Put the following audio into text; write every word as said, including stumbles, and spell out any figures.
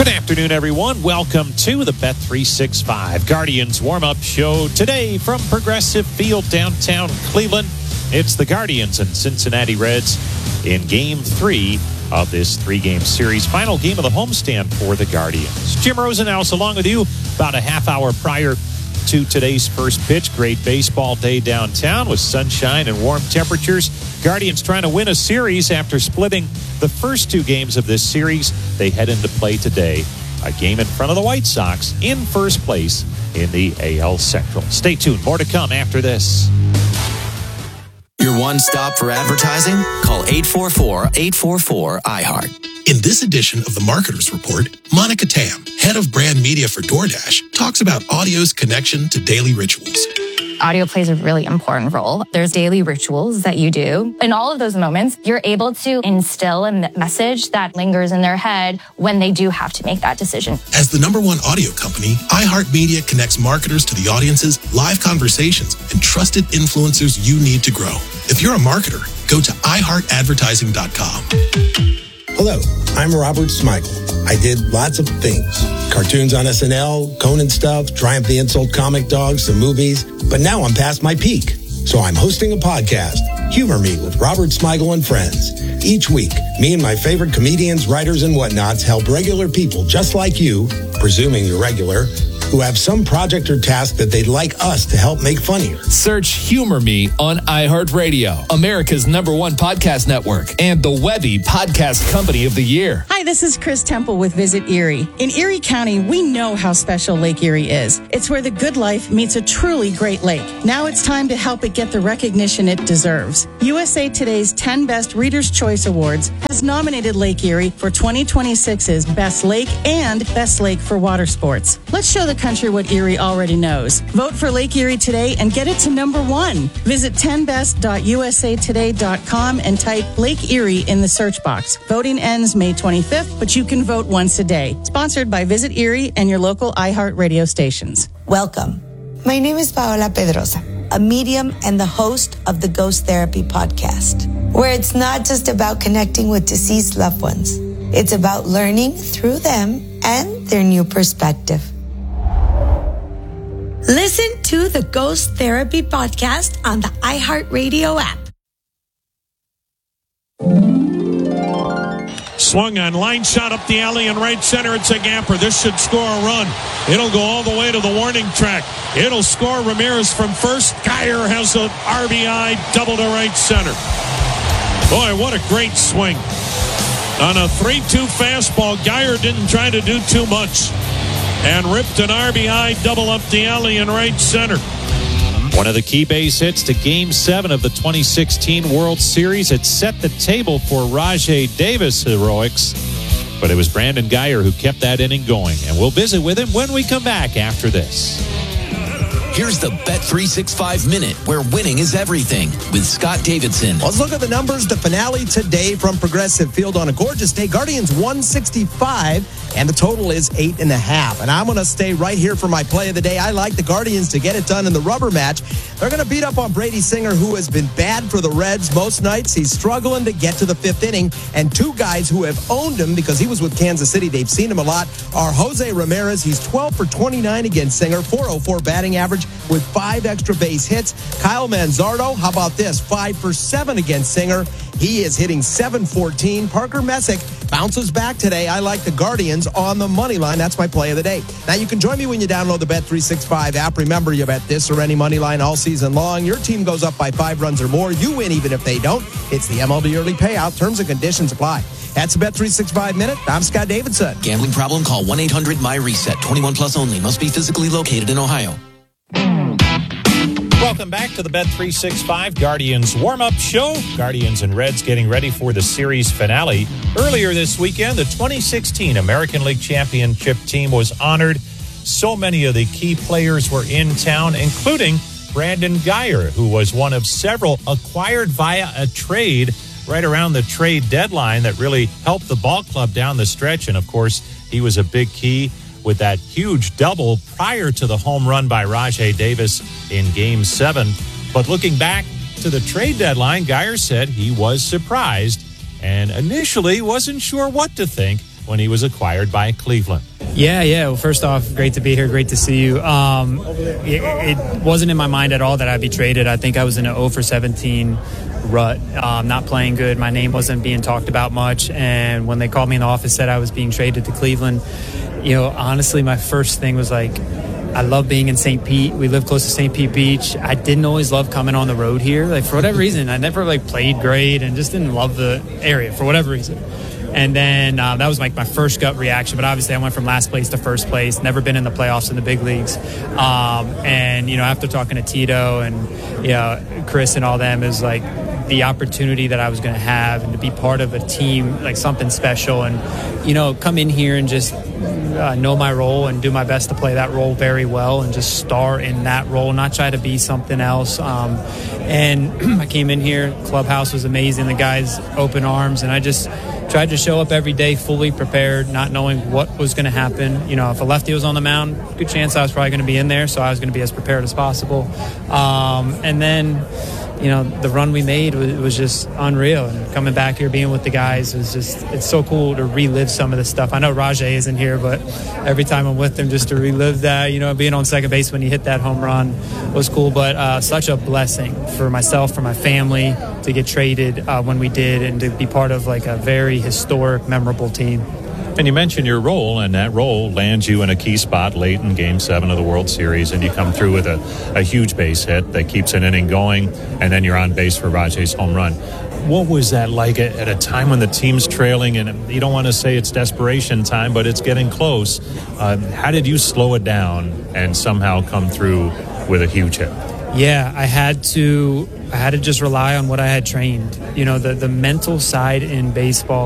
Good afternoon, everyone. Welcome to the Bet three sixty-five Guardians warm-up show today from Progressive Field, downtown Cleveland. It's the Guardians and Cincinnati Reds in Game three of this three-game series. Final game of the homestand for the Guardians. Jim Rosenhaus along with you about a half hour prior to today's first pitch. Great baseball day downtown with sunshine and warm temperatures. Guardians trying to win a series after splitting the first two games of this series. They head into play today, a game in front of the White Sox in first place in the A L Central. Stay tuned. More to come after this. Your one stop for advertising? Call eight four four, eight four four, I heart. In this edition of the Marketer's Report, Monica Tam, head of brand media for DoorDash, talks about audio's connection to daily rituals. Audio plays a really important role. There's daily rituals that you do. In all of those moments, you're able to instill a message that lingers in their head when they do have to make that decision. As the number one audio company, iHeartMedia connects marketers to the audiences, live conversations, and trusted influencers you need to grow. If you're a marketer, go to i heart advertising dot com. Hello, I'm Robert Smigel. I did lots of things. Cartoons on S N L, Conan stuff, Triumph the Insult comic dogs, some movies. But now I'm past my peak. So I'm hosting a podcast, Humor Me with Robert Smigel and Friends. Each week, me and my favorite comedians, writers, and whatnots help regular people just like you, presuming you're regular, who have some project or task that they'd like us to help make funnier. Search Humor Me on iHeartRadio, America's number one podcast network, and the Webby Podcast Company of the Year. Hi, this is Chris Temple with Visit Erie. In Erie County, we know how special Lake Erie is. It's where the good life meets a truly great lake. Now it's time to help it get the recognition it deserves. U S A Today's ten Best Reader's Choice Awards has nominated Lake Erie for twenty twenty-six's Best Lake and Best Lake for Water Sports. Let's show the country what Erie already knows. Vote for Lake Erie today and get it to number one. Visit ten best dot u s a today dot com and type Lake Erie in the search box. Voting ends May twenty-fifth, but you can vote once a day. Sponsored by Visit Erie and your local iHeart radio stations. Welcome. My name is Paola Pedrosa, a medium and the host of the Ghost Therapy podcast, where it's not just about connecting with deceased loved ones. It's about learning through them and their new perspective. Listen to the Ghost Therapy podcast on the iHeartRadio app. Swung on, line shot up the alley in right center. It's a gamper. This should score a run. It'll go all the way to the warning track. It'll score. Ramirez from first. Geyer has an R B I double to right center. Boy, what a great swing. On a three two fastball, Geyer didn't try to do too much and ripped an R B I double up the alley in right center. One of the key base hits to Game seven of the twenty sixteen World Series. It set the table for Rajai Davis heroics, but it was Brandon Geyer who kept that inning going. And we'll visit with him when we come back after this. Here's the Bet three sixty-five Minute, where winning is everything, with Scott Davidson. Let's look at the numbers. The finale today from Progressive Field on a gorgeous day. Guardians one sixty-five, and the total is eight and a half. And I'm going to stay right here for my play of the day. I like the Guardians to get it done in the rubber match. They're going to beat up on Brady Singer, who has been bad for the Reds most nights. He's struggling to get to the fifth inning. And two guys who have owned him because he was with Kansas City, they've seen him a lot, are Jose Ramirez. He's twelve for twenty-nine against Singer, four oh four batting average with five extra base hits. Kyle Manzardo, how about this? Five for seven against Singer. He is hitting seven fourteen. Parker Messick bounces back today. I like the Guardians on the money line. That's my play of the day. Now, you can join me when you download the Bet three sixty-five app. Remember, you bet this or any money line all season long. Your team goes up by five runs or more. You win even if they don't. It's the M L B early payout. Terms and conditions apply. That's the Bet three sixty-five Minute. I'm Scott Davidson. Gambling problem? Call one eight hundred my reset. twenty-one plus only. Must be physically located in Ohio. Welcome back to the Bet three sixty-five Guardians warm-up show. Guardians and Reds getting ready for the series finale. Earlier this weekend, the twenty sixteen American League Championship team was honored. So many of the key players were in town, including Brandon Geyer, who was one of several acquired via a trade right around the trade deadline that really helped the ball club down the stretch. And, of course, he was a big key with that huge double prior to the home run by Rajai Davis in Game seven. But looking back to the trade deadline, Geyer said he was surprised and initially wasn't sure what to think when he was acquired by Cleveland. Yeah, yeah. Well, first off, great to be here. Great to see you. Um, it, it wasn't in my mind at all that I'd be traded. I think I was in an oh for seventeen rut, um, not playing good. My name wasn't being talked about much. And when they called me in the office, said I was being traded to Cleveland, you know, honestly, my first thing was like, I love being in Saint Pete. We live close to Saint Pete Beach. I didn't always love coming on the road here. Like, for whatever reason, I never like played great and just didn't love the area for whatever reason. And then uh, that was like my first gut reaction. But obviously I went from last place to first place, never been in the playoffs in the big leagues. Um, and, you know, after talking to Tito and, you know, Chris and all them, is like the opportunity that I was going to have and to be part of a team, like something special. And, you know, come in here and just uh, know my role and do my best to play that role very well and just star in that role, not try to be something else. Um, and I came in here, clubhouse was amazing, the guys open arms, and I just tried to show up every day fully prepared, not knowing what was going to happen. You know, if a lefty was on the mound, good chance I was probably going to be in there, so I was going to be as prepared as possible. Um, and then, you know, the run we made was, was just unreal. And coming back here, being with the guys, was just, it's so cool to relive some of this stuff. I know Rajai isn't here, but every time I'm with him, just to relive that, you know, being on second base when he hit that home run was cool. But uh, such a blessing for myself, for my family, to get traded uh, when we did, and to be part of like a very historic, memorable team. And you mentioned your role, and that role lands you in a key spot late in Game seven of the World Series, and you come through with a, a huge base hit that keeps an inning going, and then you're on base for Rajai's home run. What was that like at, at a time when the team's trailing, and you don't want to say it's desperation time, but it's getting close? Uh, how did you slow it down and somehow come through with a huge hit? Yeah, I had to I had to just rely on what I had trained. You know, the, the mental side in baseball